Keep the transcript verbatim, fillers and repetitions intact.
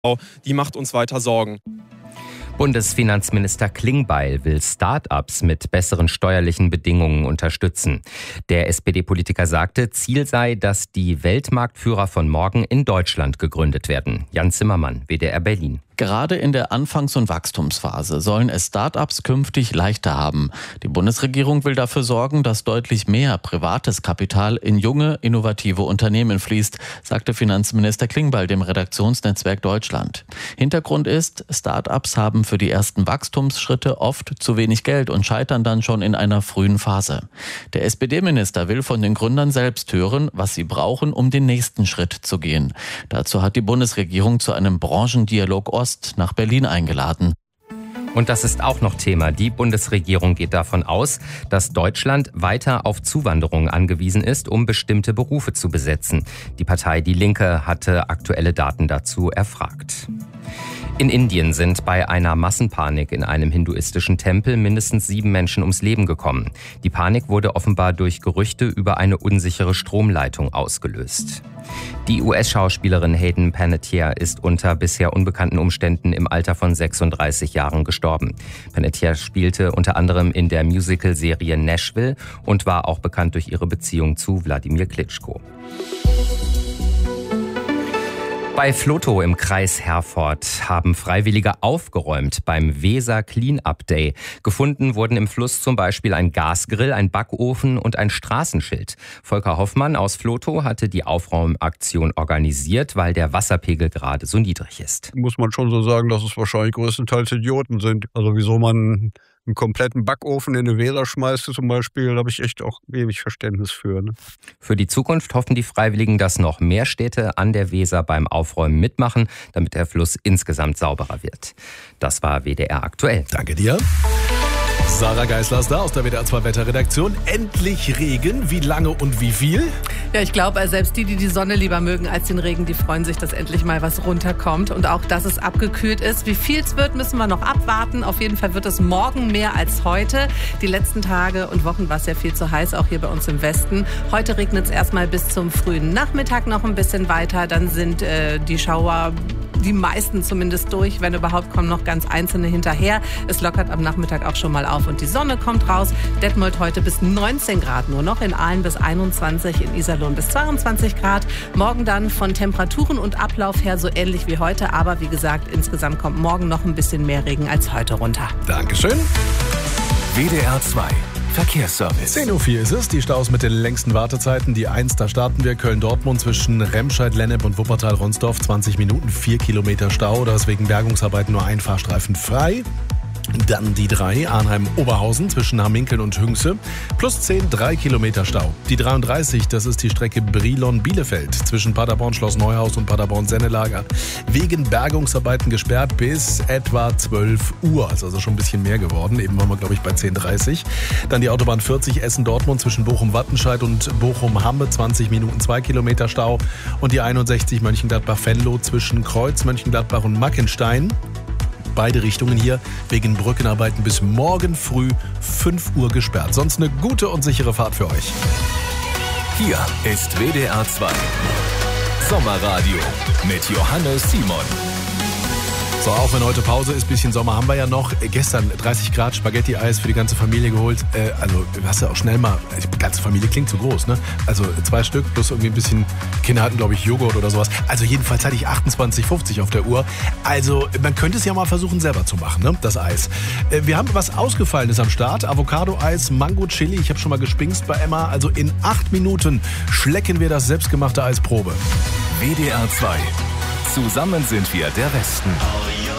Die macht uns weiter Sorgen. Bundesfinanzminister Klingbeil will Start-ups mit besseren steuerlichen Bedingungen unterstützen. Der S P D-Politiker sagte, Ziel sei, dass die Weltmarktführer von morgen in Deutschland gegründet werden. Jan Zimmermann, W D R Berlin. Gerade in der Anfangs- und Wachstumsphase sollen es Start-ups künftig leichter haben. Die Bundesregierung will dafür sorgen, dass deutlich mehr privates Kapital in junge, innovative Unternehmen fließt, sagte Finanzminister Klingbeil dem Redaktionsnetzwerk Deutschland. Hintergrund ist, Start-ups haben für die ersten Wachstumsschritte oft zu wenig Geld und scheitern dann schon in einer frühen Phase. Der S P D-Minister will von den Gründern selbst hören, was sie brauchen, um den nächsten Schritt zu gehen. Dazu hat die Bundesregierung zu einem Branchendialog Ost nach Berlin eingeladen. Und das ist auch noch Thema. Die Bundesregierung geht davon aus, dass Deutschland weiter auf Zuwanderung angewiesen ist, um bestimmte Berufe zu besetzen. Die Partei Die Linke hatte aktuelle Daten dazu erfragt. In Indien sind bei einer Massenpanik in einem hinduistischen Tempel mindestens sieben Menschen ums Leben gekommen. Die Panik wurde offenbar durch Gerüchte über eine unsichere Stromleitung ausgelöst. Die U S-Schauspielerin Hayden Panettiere ist unter bisher unbekannten Umständen im Alter von sechsunddreißig Jahren gestorben. Panettiere spielte unter anderem in der Musical-Serie Nashville und war auch bekannt durch ihre Beziehung zu Wladimir Klitschko. Bei Vlotho im Kreis Herford haben Freiwillige aufgeräumt beim Weser Clean-Up Day. Gefunden wurden im Fluss zum Beispiel ein Gasgrill, ein Backofen und ein Straßenschild. Volker Hoffmann aus Vlotho hatte die Aufräumaktion organisiert, weil der Wasserpegel gerade so niedrig ist. Muss man schon so sagen, dass es wahrscheinlich größtenteils Idioten sind. Also wieso man einen kompletten Backofen in eine Weser schmeißt zum Beispiel, da habe ich echt auch ewig Verständnis für. Ne? Für die Zukunft hoffen die Freiwilligen, dass noch mehr Städte an der Weser beim Aufräumen mitmachen, damit der Fluss insgesamt sauberer wird. Das war W D R aktuell. Danke dir. Sarah Geisler ist da aus der W D R zwei Wetterredaktion. Endlich Regen. Wie lange und wie viel? Ja, ich glaube, selbst die, die die Sonne lieber mögen als den Regen, die freuen sich, dass endlich mal was runterkommt. Und auch, dass es abgekühlt ist. Wie viel es wird, müssen wir noch abwarten. Auf jeden Fall wird es morgen mehr als heute. Die letzten Tage und Wochen war es ja viel zu heiß, auch hier bei uns im Westen. Heute regnet es erstmal bis zum frühen Nachmittag noch ein bisschen weiter. Dann sind äh, die Schauer, die meisten zumindest durch. Wenn überhaupt, kommen noch ganz einzelne hinterher. Es lockert am Nachmittag auch schon mal auf und die Sonne kommt raus. Detmold heute bis neunzehn Grad nur noch, in Aalen bis einundzwanzig, in Iserlohn bis zweiundzwanzig Grad. Morgen dann von Temperaturen und Ablauf her so ähnlich wie heute, aber wie gesagt, insgesamt kommt morgen noch ein bisschen mehr Regen als heute runter. Dankeschön. W D R zwei Verkehrsservice. zehn Uhr vier ist es, die Staus mit den längsten Wartezeiten. Die eins, da starten wir Köln-Dortmund zwischen Remscheid, Lennep und Wuppertal-Ronsdorf. zwanzig Minuten, vier Kilometer Stau. Da ist wegen Bergungsarbeiten nur ein Fahrstreifen frei. Dann die drei, Arnheim-Oberhausen zwischen Hamminkeln und Hünxe. Plus zehn, drei Kilometer Stau. Die dreiunddreißig, das ist die Strecke Brilon-Bielefeld zwischen Paderborn-Schloss Neuhaus und Paderborn-Sennelager. Wegen Bergungsarbeiten gesperrt bis etwa zwölf Uhr. Ist also schon ein bisschen mehr geworden. Eben waren wir, glaube ich, bei zehn Uhr dreißig. Dann die Autobahn vierzig Essen-Dortmund zwischen Bochum-Wattenscheid und Bochum-Hamme. zwanzig Minuten, zwei Kilometer Stau. Und die einundsechzig Mönchengladbach-Venlo zwischen Kreuz, Mönchengladbach und Mackenstein. Beide Richtungen hier wegen Brückenarbeiten bis morgen früh fünf Uhr gesperrt. Sonst eine gute und sichere Fahrt für euch. Hier ist W D R zwei Sommerradio mit Johannes Simon. So, auch wenn heute Pause ist, bisschen Sommer haben wir ja noch. Gestern dreißig Grad Spaghetti-Eis für die ganze Familie geholt. Äh, also, du hast ja auch schnell mal, die ganze Familie klingt zu groß, ne? Also zwei Stück plus irgendwie ein bisschen, Kinder hatten, glaube ich, Joghurt oder sowas. Also jedenfalls hatte ich achtundzwanzig fünfzig auf der Uhr. Also man könnte es ja mal versuchen, selber zu machen, ne? Das Eis. Äh, wir haben was Ausgefallenes am Start. Avocado-Eis, Mango-Chili. Ich habe schon mal gespingst bei Emma. Also in acht Minuten schlecken wir das selbstgemachte Eis Probe. W D R zwei. Zusammen sind wir der Westen.